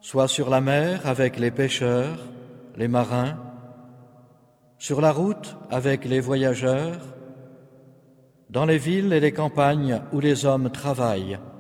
soit sur la mer avec les pêcheurs, les marins, sur la route avec les voyageurs, dans les villes et les campagnes où les hommes travaillent.